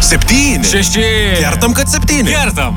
7. 6. Kertam, kad 7. Kertam.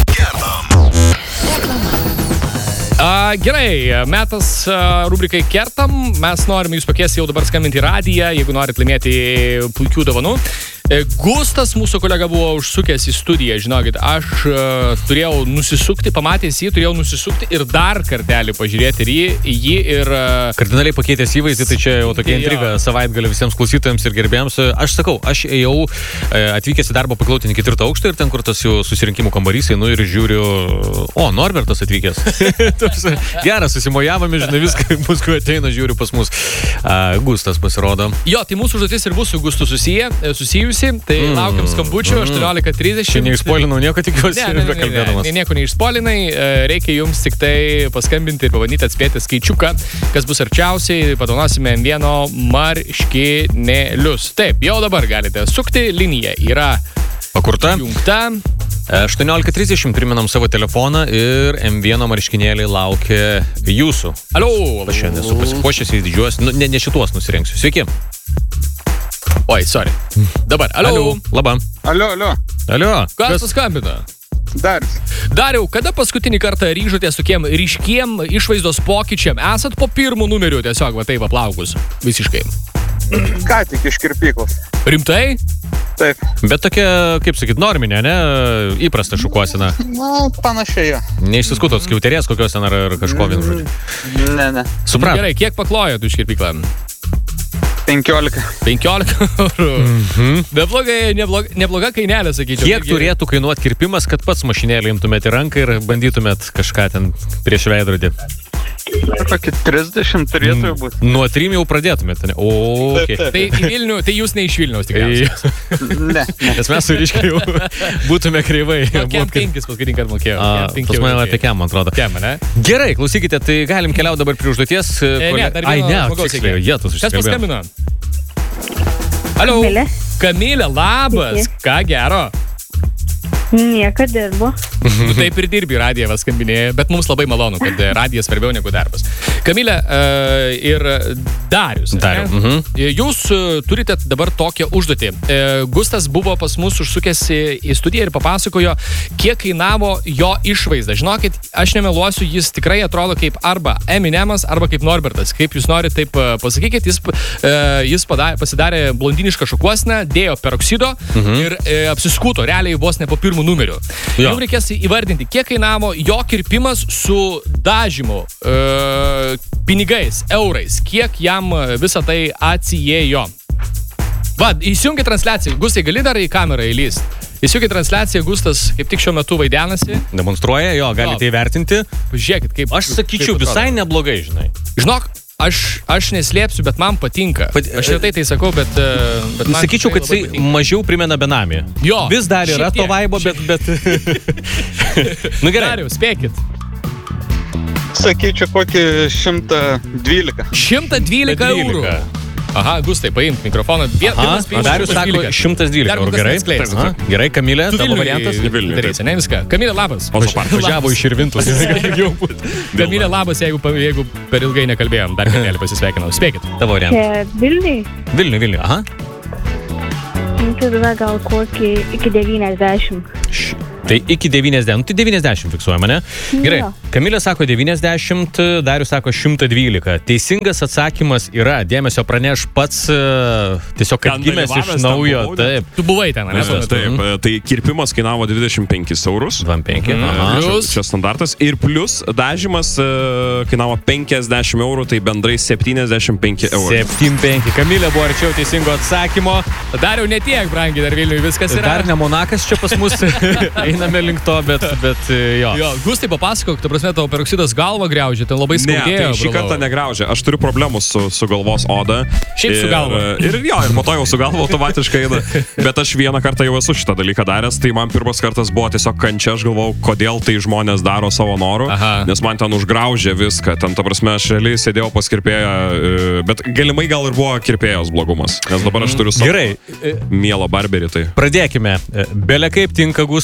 Gerai, metas rubrikai Kertam. Mes norime jūs pakviesti jau dabar skambinti į radiją, jeigu norit laimėti puikių dovanų. Gustas, mūsų kolega, buvo užsukęs į studiją. Žinokit, aš turėjau nusisukti, pamatęs jį, turėjau nusisukti ir dar kartelį pažiūrėti jį ir... Kardinaliai pakeitęs įvaizdį, tai čia jau tokia intriga savaitgalį visiems klausytojams ir gerbėjams. Aš sakau, aš ėjau atvykęs į darbą paklautinį 4 aukštą ir ten, kur tas jau susirinkimų kambarys, einu ir žiūriu, Norbertas atvykęs. Geras, susimojavome, žinai, viską, paskui ateina, žiūriu pas mus. Gustas pasirodo. Jo, tai mūsų užduotis ir bus su Gustu susijusi. Tai laukiam skambučių 18:30. Čia neišspolinau nieko, tikiuosi, bekalbėdamas. Nieko neišspolinai, reikia jums tik tai paskambinti ir pabandyti atspėti skaičiuką, kas bus arčiausiai, padovanosime M1 marškinėlius. Taip, jau dabar galite sukti, linija yra pakurta. Jungta. 18:30 priminam savo telefoną ir M1 marškinėliai laukia jūsų. Alio! Aš šiandien esu pasipuošęs į didžiuos, ne šituos nusirengsiu. Sveiki. Oi, sorry. Dabar, alio. Labą. Alio. Kas paskambina? Dariau, kada paskutinį kartą ryžotės tokiem ryškiem išvaizdos pokyčiam? Esat po pirmų numerių tiesiog, va taip aplaukus. Visiškai. Ką tik iš kirpyklos. Rimtai? Taip. Bet tokia, kaip sakyt, norminė, ne? Įprasta šukuosena. Panašiai jo. Neišsiskutot skiauterės kokios ten ar kažko vienu žodžiu. Ne. Suprat. Gerai, kiek paklojot už kirpyklą? 15. 15 eurų. Nebloga kainelė, sakyčiau. Kiek turėtų kainuoti kirpimas, kad pats mašinėlį imtumėt į ranką ir bandytumėt kažką ten prieš veidrodį? Kokį 30 turėtų būti. Nuo 3 jau pradėtumėt, ne? Okay. Tai į Vilnių, tai jūs ne iš Vilniaus tikriausiai. Ne. Nes mes su ryškiai jau būtume kreivai. Kem 5 paskutinį kartą mokėjau. Pas mane apie kem, man atrodo. Kem, ne? Gerai, klausykite, tai galim keliauti dabar prie užduoties. Kas paskambino? Alio. Kamilė, labas. Ką gero? Nieko dirbu. Tu taip ir dirbi, radiją vas skambinėja, bet mums labai malonu, kad radijas svarbiau negu darbas. Kamilė ir Darius. Jūs turite dabar tokią užduotį. Gustas buvo pas mus užsukęs į studiją ir papasakojo, kiek kainavo jo išvaizda. Žinokit, aš nemeluosiu, jis tikrai atrodo kaip arba Eminemas, arba kaip Norbertas. Kaip jūs norite, taip pasakykit, jis pasidarė blondinišką šukuoseną, dėjo peroksido ir apsiskuto, realiai vos ne po pirmų numerių. Jums reikės įvardinti, kiek kainavo jo kirpimas su dažymu, pinigais, eurais, kiek jam visą tai atsijėjo. Va, įsijungi transliaciją. Gustai, gali dar į kamerą įlyst? Įsijungi transliaciją, Gustas kaip tik šiuo metu vaidenasi. Demonstruoja, galite įvertinti. Žiūrėkit, kaip... Aš sakyčiau, visai neblogai, žinai. Žinok, aš neslėpsiu, bet man patinka. Aš retai tai sakau, bet man sakyčiau, kad jisai mažiau primena benamį. Jo. Vis dar yra to vaibo, bet... Nu gerai. Dariau, spėkit. Sakyčiau, kokį 112. 112 eurų. Aha, Gustai, paimk mikrofoną. Darius sako 112 eurų. Gerai. Gerai, Kamilė, tavo variantas. Darysi, ne viską. Kamilė, labas. Važiavo iš Irvintus. Kamilė, labas, jeigu per ilgai nekalbėjom. Dar kartelį pasisveikinau. Spėkit. Tavo variantas. Vilniui. Aha. Tada gal kokį iki 90. Tai iki 90, tai 90 fiksuojama, ne? Gerai, Kamilė sako 90, Darius sako 112. Teisingas atsakymas yra, dėmesio praneš pats, tiesiog kad gimęs iš naujo. Taip. Tu buvai ten, ne? Taip, tai kirpimas kainavo 25 eurus. 25. Čia standartas. Ir plus dažymas kainavo 50 eurų, tai bendrai 75 eurų. 75. Kamilė buvo arčiau teisingo atsakymo. Dariau netiek, brangiai, dar Vilniui viskas yra. Dar ne Monakas čia pas mus. Einame link to, bet jo. Jo, Gustai, papasakok, tu prasme, tavo peroksidas galvą griaužė, tai labai skaudėjo. Ne, tai šį kartą negraužė. Aš turiu problemų su galvos oda. Šiaip su galva. Ir po to jau su galva automatiškai eina. Bet aš vieną kartą jau esu šitą dalyką daręs, tai man pirmas kartas buvo tiesiog kančia, aš galvojau, kodėl tai žmonės daro savo norų, nes man ten užgraužė viską. Ten, ta prasme, aš realiai sėdėjau pas kirpėją, bet galimai gal ir buvo kirpėjos blogumas, nes dabar aš turiu savo mielą barberį. Tai. Pradėkime. Bele kaip tinka Gustui. Bet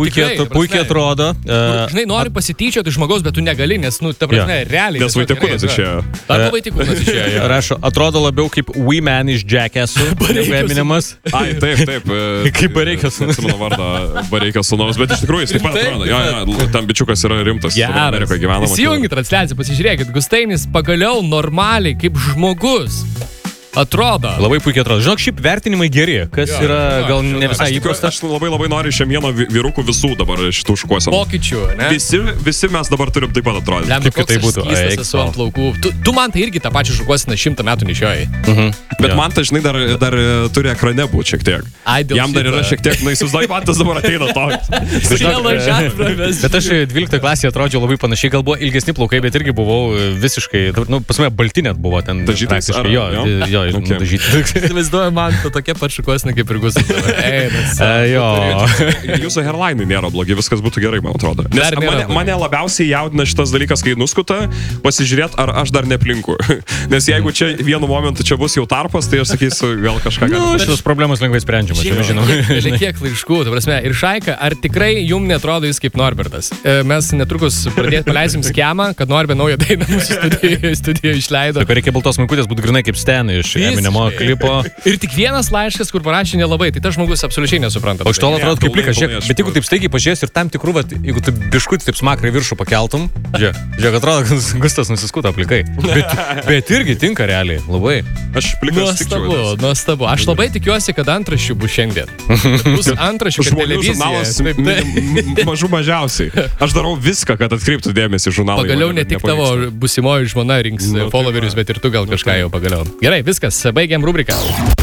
puikiai atrodo. Žinai, nori pasityčioti iš žmogaus, bet tu negali, nes, ta prasme, realiai. Nes Vaitekūnas išėjo. Arba Vaitekūnas išėjo. Rašo, atrodo labiau kaip Wee Man iš Jackass'ų. Eminemas. Ai, taip. Kaip Bareikio sūnus. Atsimenu vardą Bareikio sūnus, bet iš tikrųjų jis taip pat atrodo. Jo, tam bičiukas yra rimtas. Amerikoje gyvenama. Įsijungi transliaciją, pasižiūrėkit, Gustainis pagaliau normaliai kaip žmogus atrodo. Labai puikiai atrodo. Žinok, šiaip vertinimai geri, kas yra gal ne visai įprasta. Aš labai noriu šiandieną vyrukų visų dabar šitų šukuosenų. Pokyčių, ne? Visi mes dabar turim taip pat atrodyti. Kaip tai būtų. Esu ant plaukų. Tu man tai irgi tą pačią šukuoseną 100 metų nešiojai. Bet man tai, žinai, dar turi ekrane būti šiek tiek. Jam dar yra šiek tiek, įsivaizduoju, man tas dabar ateina toks. Bet aš 12 klasėje atrodžiau labai panašiai, gal buvo ilgesni plaukai, bet irgi buvau visiškai, pas mane balti net buvo ten. Dažytas. Įsivaizduoju, man tokia pat šukuosenė kaip ir Gustas. Jūsų hairline nėra blogi, viskas būtų gerai, man atrodo. Nes mane labiausiai jaudina šitas dalykas, kai nuskuta, pasižiūrėt, ar aš dar neplinku. Nes jeigu čia vienu momentu čia bus jau tarpas, tai aš sakysiu, gal kažką galima. Šitos problemos lengvai sprendžiamas, žinau. Kiek laiškų, ta prasme, ir Šaika, ar tikrai jums netrodo jis kaip Norbertas? Mes netrukus paleisim skemą, kad Norbė naują dainą mūsų studijoje išleido. Reikia baltos maikutės būtų grinai kaip Stan iš Eminemo klipo. Ir tik vienas laiškas, kur parašė nelabai, tai tas žmogus absoliučiai nesupranta. O iš tolo atrodo kaip plikas, bet jeigu taip staigiai pažiūrės ir tam tikrų, jeigu tu biškutį taip smakrai viršų pakeltum, žiūrėk, atrodo, kad Gustas nusiskuto plikai. Bet irgi tinka realiai, labai. Aš plikas tikčiau. Nuostabu. Aš labai tikiuosi, kad antraščių bus šiandien. Bus antraščių, kad televizija. Mažiausiai. Aš darau viską, kad atkreiptų dėmesį žurnalai. Pagaliau ne tik tavo busimoji žmona rinks followerius, bet ir tu gal kažką jau pagaliau. Gerai, viskas, baigiam rubriką.